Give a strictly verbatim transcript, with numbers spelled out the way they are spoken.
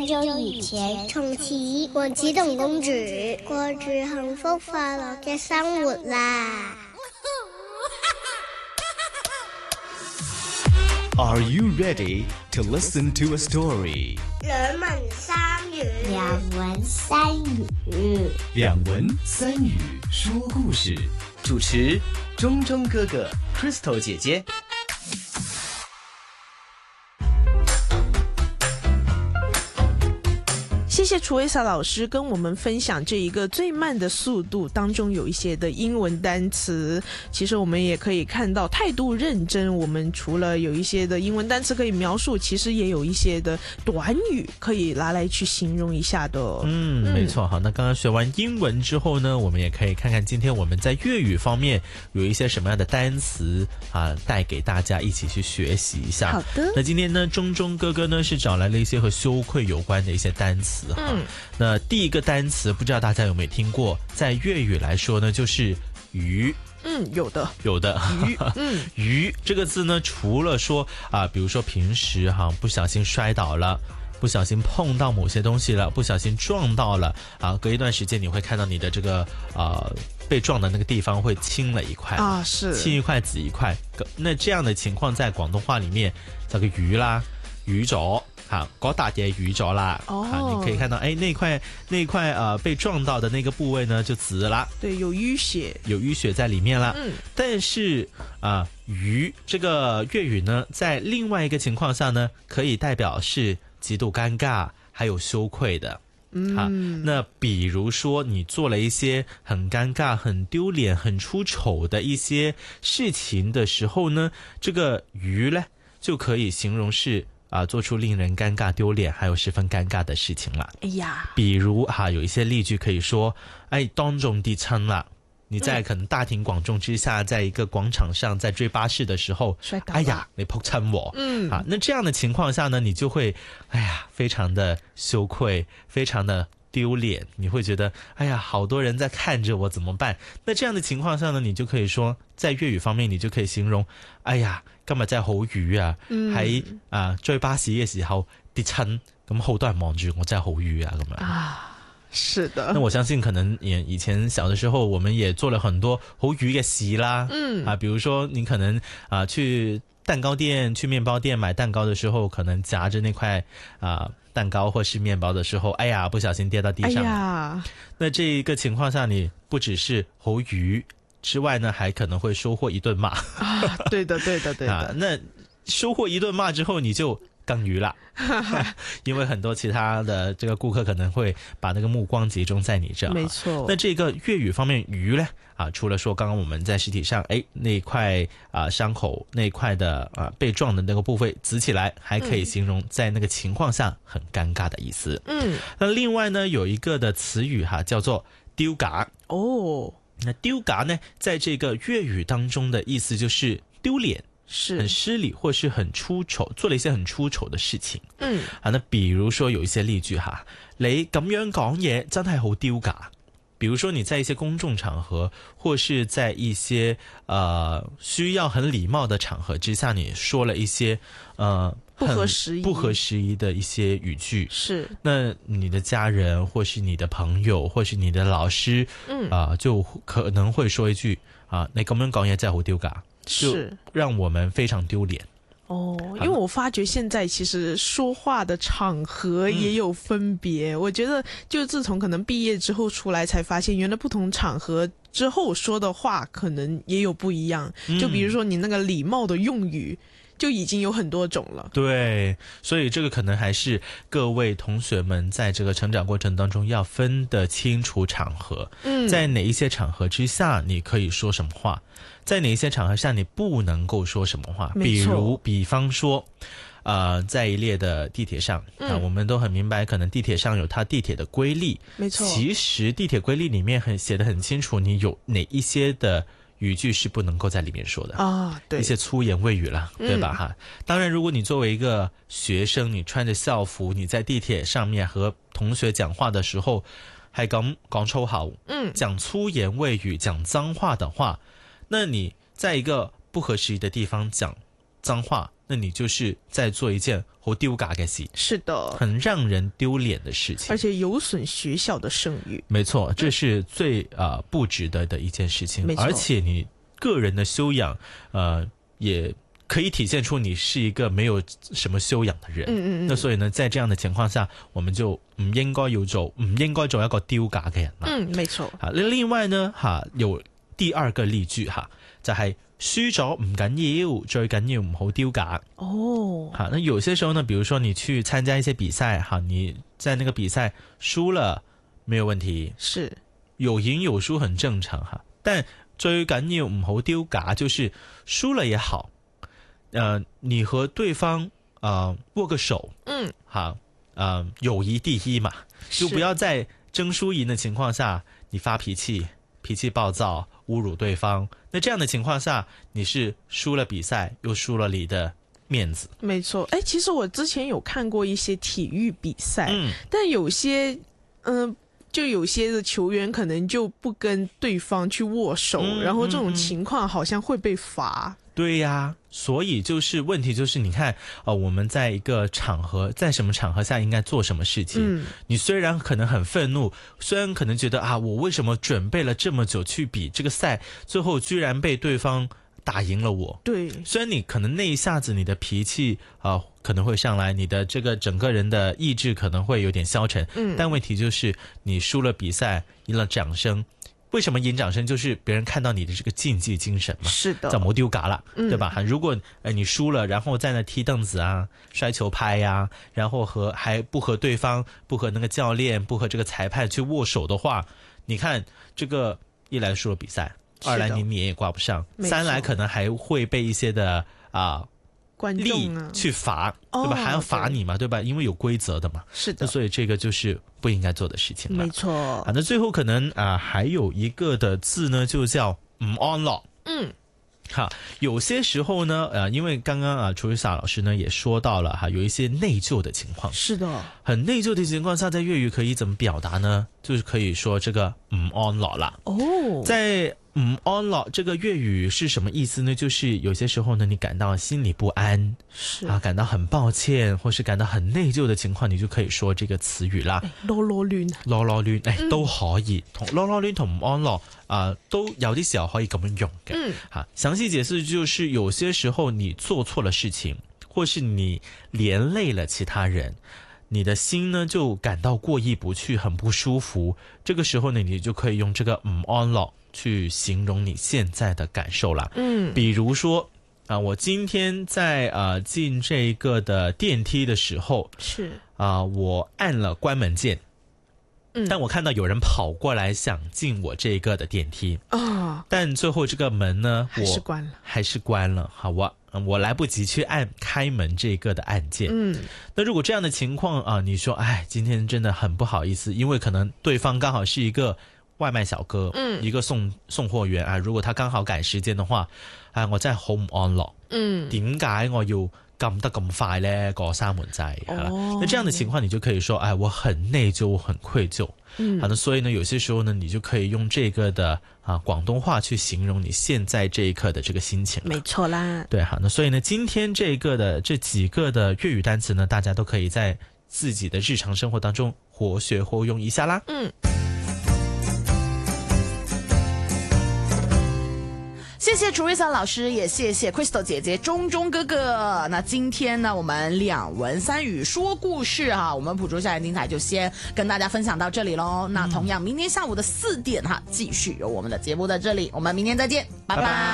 很久以前，從此王子同公主過住幸福快樂嘅生活啦。 Are you ready to listen to a story? 兩文三語， 兩文三語， 兩文三語說故事。主持中中哥哥 Crystal 姐姐。 谢谢楚维萨老师跟我们分享这一个最慢的速度当中有一些的英文单词。其实我们也可以看到态度认真，我们除了有一些的英文单词可以描述，其实也有一些的短语可以拿来去形容一下的。 嗯，没错。好，那刚刚学完英文之后呢，我们也可以看看今天我们在粤语方面有一些什么样的单词啊，带给大家一起去学习一下。 好的。 那今天呢，中中哥哥呢是找来了一些和羞愧有关的一些单词。嗯，那第一个单词不知道大家有没有听过，在粤语来说呢就是鱼。 嗯，有的有的鱼。嗯， 鱼这个字呢，除了说啊，比如说平时哈、啊、不小心摔倒了，不小心碰到某些东西了，不小心撞到了啊，隔一段时间你会看到你的这个啊被撞的那个地方会青了一块啊，是青一块紫一块。那这样的情况在广东话里面叫个魚啦，魚咗。好，嗰笪嘢淤咗啦。哦，你可以看到，哎，那塊那塊呃被撞到的那個部位呢就紫啦。 對，有淤血， 有淤血在裡面啦。 嗯， 但是啊、呃，魚這個粵語呢，在另外一個情況下呢，可以代表是極度尷尬，還有羞愧的。嗯，啊，那比如說你做了一些很尷尬、很丟臉、很出醜的一些事情的時候呢，這個魚呢就可以形容是。啊，做出令人尷尬、丟臉，還有十分尷尬的事情啦。 哎呀， 比如哈、啊，有一些例句可以說，哎，當眾跌親啦。你在可能大庭廣眾之下，在一個廣場上，在追巴士的時候， 摔倒了， 哎呀，你撲親我。 嗯， 啊，那這樣的情況下呢，你就會，哎呀，非常的羞愧，非常的丟臉，你會覺得，哎呀，好多人在看着我，怎麼辦？那這樣的情況下呢，你就可以說，在粵語方面，你就可以形容，哎呀，今日真係好瘀啊，喺、嗯、啊追巴士嘅時候跌親，咁好多人望住我，真係好瘀啊，咁樣啊。是的， 那我相信可能也以前小的時候，我們也做了很多好瘀嘅事啦。嗯啊，比如說你可能啊去蛋糕店、去麵包店買蛋糕的時候，可能夾着那塊啊蛋糕或是麵包的時候，哎呀，不小心跌到地上。哎呀，那這一個情況下，你不只是好瘀之外呢，還可能會收穫一頓罵。 啊，對的，對的，對的。 啊，那收穫一頓罵之後，你就更瘀了。因為很多其他的這個顧客可能會把那個目光集中在你這。 沒錯。 那這個粵語方面，瘀呢啊，除了說剛剛我們在實體上，哎，那一塊啊傷口那一塊的啊被撞的那個部位紫起來，還可以形容在那個情況下很尷尬的意思。嗯。那另外呢，有一個的詞語哈、啊，叫做丟架。哦。那丟架呢，在這個粵語當中的意思就是丟臉。是很失禮或是很出醜，做了一些很出醜的事情。嗯，啊，那比如說有一些例句哈，你咁樣講嘢真係好丟架。比如說你在一些公眾場合，或是在一些呃需要很禮貌的場合之下，你說了一些呃不合時宜、 不合時宜的一些語句。 是，那你的家人或是你的朋友或是你的老師，嗯啊、呃，就可能會說一句啊，你咁樣講嘢真係好丟架。是讓我們非常丟臉哦，因為我發覺現在其實說話的場合也有分別、嗯、我覺得就自從可能畢業之後出來才發現原來不同場合之後說的話可能也有不一樣、嗯、就比如說你那個禮貌的用語就已經有很多種了。 對，所以這個可能還是各位同學們在這個成長過程當中要分得清楚場合、嗯、在哪一些場合之下你可以說什麼話，在哪一些場合下你不能夠說什麼話。比如比方說呃，在一列的地鐵上、嗯、啊，我們都很明白可能地鐵上有它地鐵的規例，沒錯，其實地鐵規例裡面很寫得很清楚，你有哪一些的語句是不能夠在裡面說的啊，對，一些粗言穢語啦，對吧哈、嗯？當然如果你作為一個學生，你穿着校服，你在地鐵上面和同學講話的時候還咁講粗口，嗯，講粗言穢語，講髒話的話，那你在一個不合時宜的地方講髒話那你就是在做一件好丟架嘅事， 是的， 很让人丢脸的事情， 而且有损学校的声誉。 没错，这是最呃不值得的一件事情，而且你个人的修养，呃，也可以体现出你是一个没有什麼修養的人。嗯嗯，那所以呢，在這樣的情況下，我們就唔應該要做，唔應該做一個丟架嘅人啦。 嗯，沒錯。 好，另外呢，哈，有第二個例句哈，就係輸咗唔緊要，最緊要唔好丟架。 哦， 好，那有些時候呢，比如說你去參加一些比賽，哈，你在那個比賽輸了沒有問題， 是有贏有輸很正常哈，但最緊要唔好丟架，就是輸了也好。呃，你和對方呃握個手，嗯，好，呃，友誼第一嘛，就不要在爭輸贏的情況下，你發脾氣，脾氣暴躁，侮辱對方。那這樣的情況下，你是輸了比賽，又輸了你的面子。 沒錯，哎，其實我之前有看過一些體育比賽，嗯，但有些，嗯、呃。就有些的球員可能就不跟對方去握手，嗯、然後這種情況好像會被罰。 對呀、啊，所以就是問題就是你看，呃，我們在一個場合，在什麼場合下應該做什麼事情？嗯，你雖然可能很憤怒，雖然可能覺得啊，我為什麼準備了這麼久去比這個賽，最後居然被對方打贏了我。對，雖然你可能那一下子你的脾氣啊、呃、可能會上來，你的這個整個人的意志可能會有點消沉，嗯，但問題就是你輸了比賽，贏了掌聲。為什麼贏掌聲？就是別人看到你的這個競技精神嘛，是的，叫冇丟架啦，對吧？如果呃你輸了，然後在那踢凳子啊、摔球拍呀、啊，然後和還不和對方、不和那個教練、不和這個裁判去握手的話，你看這個一來輸了比賽。二來你臉也掛不上，三來可能還會被一些的啊力去罰，對吧？還要罰你嘛，對吧？因為有規則的嘛。是的。那所以這個就是不應該做的事情了。沒錯。啊，那最後可能啊還有一個的字呢，就叫唔安樂。嗯。哈，有些時候呢，呃，因為剛剛啊，楚雨灑老師呢也說到了哈，有一些內疚的情況。是的。很內疚的情況下，在粵語可以怎麼表達呢？就是可以說這個唔安樂啦。哦。在唔安樂這個粵語是什麼意思呢？就是有些時候呢，你感到心裡不安，是啊，感到很抱歉，或是感到很內疚的情況，你就可以說這個詞語啦。囉囉攣，囉囉攣，誒，都可以，同囉囉攣同唔安樂啊、呃，都有啲時候可以咁樣用嘅。嗯，好，詳細解釋就是有些時候你做錯了事情，或是你連累了其他人，你的心呢就感到過意不去，很不舒服。這個時候呢，你就可以用這個唔安樂去形容你現在的感受啦。嗯，比如說啊，我今天在啊進這個的電梯的時候，是啊，我按了關門鍵，嗯，但我看到有人跑過來想進我這個的電梯啊，但最後這個門呢，我還是關了，還是關了。好，我我來不及去按開門這個的按鍵。嗯，那如果這樣的情況啊，你說，哎，今天真的很不好意思，因為可能對方剛好是一個外賣小哥，嗯，一個送送貨員啊，如果他剛好趕時間的話，哎，我真係好唔安樂。嗯，點解我要撳得咁快呢？個閂門掣。哦，那這樣的情況你就可以說，哎，我很內疚，我很愧疚。嗯，好，那所以呢，有些時候呢，你就可以用這個的啊廣東話去形容你現在這一刻的這個心情。沒錯啦。對，好，那所以呢，今天這個的這幾個的粵語單詞呢，大家都可以在自己的日常生活當中活學活用一下啦。嗯。 謝謝楚瑞森老師，也謝謝 Crystal 姐姐、中中哥哥。那今天呢，我們兩文三語說故事哈，我們捕捉下來精彩就先跟大家分享到這裡嘍。那同樣，明天下午的四點哈，繼續有我們的節目在這裡。我們明天再見，拜拜。拜拜。